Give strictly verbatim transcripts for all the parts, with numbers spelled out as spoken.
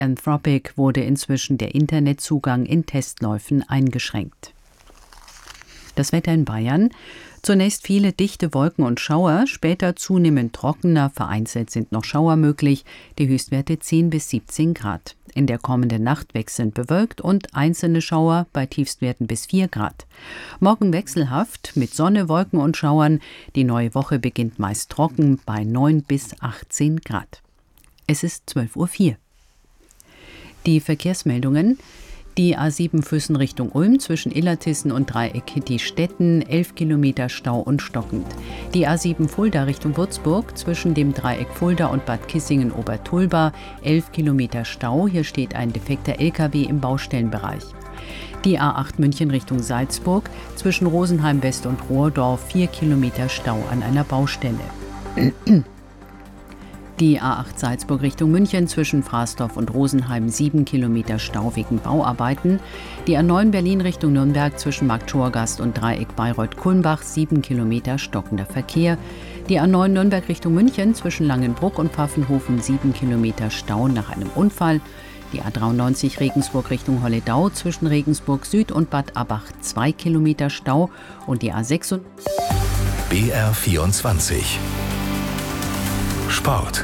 Anthropic wurde inzwischen der Internetzugang in Testläufen eingeschränkt. Das Wetter in Bayern. Zunächst viele dichte Wolken und Schauer, später zunehmend trockener, vereinzelt sind noch Schauer möglich, die Höchstwerte zehn bis siebzehn Grad. In der kommenden Nacht wechselnd bewölkt und einzelne Schauer bei Tiefstwerten bis vier Grad. Morgen wechselhaft mit Sonne, Wolken und Schauern. Die neue Woche beginnt meist trocken bei neun bis achtzehn Grad. Es ist zwölf Uhr vier. Die Verkehrsmeldungen. Die A sieben Füssen Richtung Ulm zwischen Illertissen und Dreieck Hitti-Stetten, elf Kilometer Stau und stockend. Die A sieben Fulda Richtung Würzburg zwischen dem Dreieck Fulda und Bad Kissingen-Obertulba, elf Kilometer Stau. Hier steht ein defekter L K W im Baustellenbereich. Die A acht München Richtung Salzburg zwischen Rosenheim West und Rohrdorf, vier Kilometer Stau an einer Baustelle. Die A acht Salzburg Richtung München zwischen Fraßdorf und Rosenheim, sieben Kilometer Stau wegen Bauarbeiten. Die A neun Berlin Richtung Nürnberg zwischen Marktschorgast und Dreieck Bayreuth-Kulmbach, sieben Kilometer stockender Verkehr. Die A neun Nürnberg Richtung München zwischen Langenbruck und Pfaffenhofen, sieben Kilometer Stau nach einem Unfall. Die A dreiundneunzig Regensburg Richtung Holledau zwischen Regensburg Süd und Bad Abbach, zwei Kilometer Stau. Und die A sechs. B R vierundzwanzig Sport.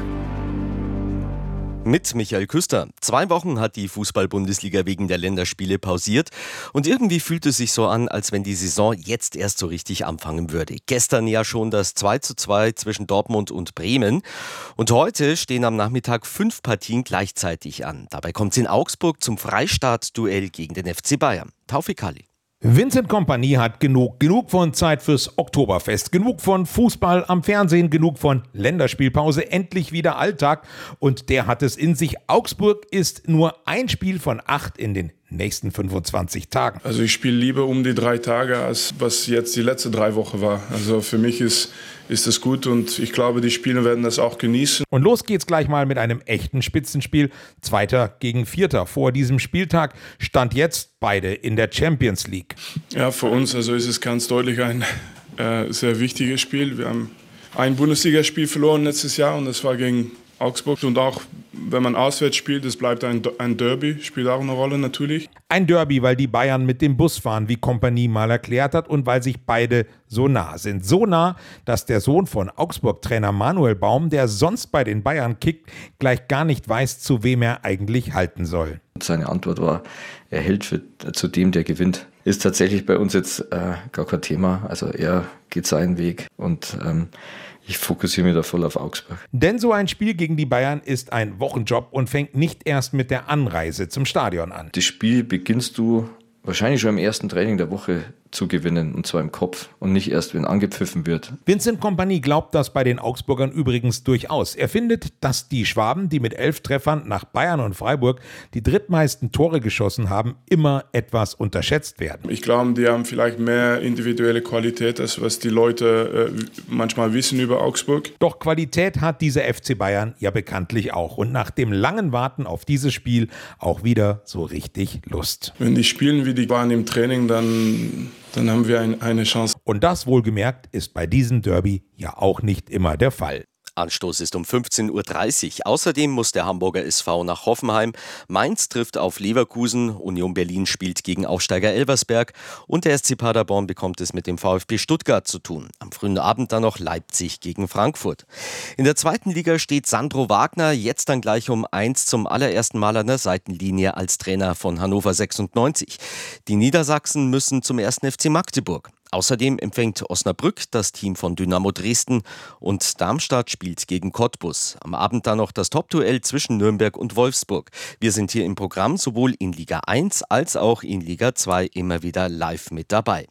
Mit Michael Küster. Zwei Wochen hat die Fußball-Bundesliga wegen der Länderspiele pausiert und irgendwie fühlt es sich so an, als wenn die Saison jetzt erst so richtig anfangen würde. Gestern ja schon das zwei zu zwei zwischen Dortmund und Bremen und heute stehen am Nachmittag fünf Partien gleichzeitig an. Dabei kommt es in Augsburg zum Freistaat-Duell gegen den F C Bayern. Taufik Ali. Vincent Kompany hat genug. Genug von Zeit fürs Oktoberfest. Genug von Fußball am Fernsehen. Genug von Länderspielpause. Endlich wieder Alltag. Und der hat es in sich. Augsburg ist nur ein Spiel von acht in den nächsten fünfundzwanzig Tagen. Also ich spiele lieber um die drei Tage, als was jetzt die letzte drei Wochen war. Also für mich ist, ist das gut und ich glaube, die Spieler werden das auch genießen. Und los geht's gleich mal mit einem echten Spitzenspiel. Zweiter gegen Vierter. Vor diesem Spieltag stand jetzt beide in der Champions League. Ja, für uns also ist es ganz deutlich ein äh, sehr wichtiges Spiel. Wir haben ein Bundesligaspiel verloren letztes Jahr und das war gegen Augsburg. Und auch wenn man auswärts spielt, es bleibt ein, ein Derby, spielt auch eine Rolle natürlich. Ein Derby, weil die Bayern mit dem Bus fahren, wie Kompany mal erklärt hat, und weil sich beide so nah sind. So nah, dass der Sohn von Augsburg-Trainer Manuel Baum, der sonst bei den Bayern kickt, gleich gar nicht weiß, zu wem er eigentlich halten soll. Seine Antwort war, er hält für, zu dem, der gewinnt. Ist tatsächlich bei uns jetzt äh, gar kein Thema. Also er geht seinen Weg und ähm, ich fokussiere mich da voll auf Augsburg. Denn so ein Spiel gegen die Bayern ist ein Wochenjob und fängt nicht erst mit der Anreise zum Stadion an. Das Spiel beginnst du wahrscheinlich schon im ersten Training der Woche zu gewinnen, und zwar im Kopf und nicht erst, wenn angepfiffen wird. Vincent Kompany glaubt das bei den Augsburgern übrigens durchaus. Er findet, dass die Schwaben, die mit elf Treffern nach Bayern und Freiburg die drittmeisten Tore geschossen haben, immer etwas unterschätzt werden. Ich glaube, die haben vielleicht mehr individuelle Qualität, als was die Leute äh, manchmal wissen über Augsburg. Doch Qualität hat dieser F C Bayern ja bekanntlich auch. Und nach dem langen Warten auf dieses Spiel auch wieder so richtig Lust. Wenn die spielen, wie die waren im Training, dann... dann haben wir ein, eine Chance. Und das wohlgemerkt ist bei diesem Derby ja auch nicht immer der Fall. Anstoß ist um fünfzehn Uhr dreißig. Außerdem muss der Hamburger S V nach Hoffenheim. Mainz trifft auf Leverkusen. Union Berlin spielt gegen Aufsteiger Elversberg. Und der S C Paderborn bekommt es mit dem VfB Stuttgart zu tun. Am frühen Abend dann noch Leipzig gegen Frankfurt. In der zweiten Liga steht Sandro Wagner jetzt dann gleich um eins zum allerersten Mal an der Seitenlinie als Trainer von Hannover sechsundneunzig. Die Niedersachsen müssen zum ersten F C Magdeburg. Außerdem empfängt Osnabrück das Team von Dynamo Dresden und Darmstadt spielt gegen Cottbus. Am Abend dann noch das Top-Duell zwischen Nürnberg und Wolfsburg. Wir sind hier im Programm sowohl in Liga eins als auch in Liga zwei immer wieder live mit dabei.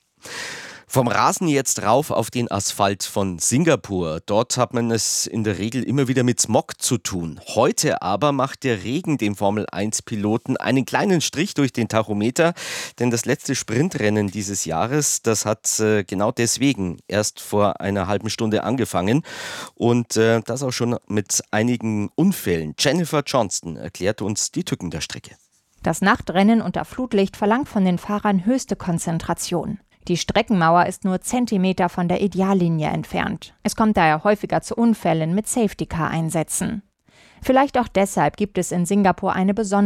Vom Rasen jetzt rauf auf den Asphalt von Singapur. Dort hat man es in der Regel immer wieder mit Smog zu tun. Heute aber macht der Regen dem Formel eins Piloten einen kleinen Strich durch den Tachometer. Denn das letzte Sprintrennen dieses Jahres, das hat äh, genau deswegen erst vor einer halben Stunde angefangen. Und äh, das auch schon mit einigen Unfällen. Jennifer Johnston erklärt uns die Tücken der Strecke. Das Nachtrennen unter Flutlicht verlangt von den Fahrern höchste Konzentration. Die Streckenmauer ist nur Zentimeter von der Ideallinie entfernt. Es kommt daher häufiger zu Unfällen mit Safety-Car-Einsätzen. Vielleicht auch deshalb gibt es in Singapur eine besondere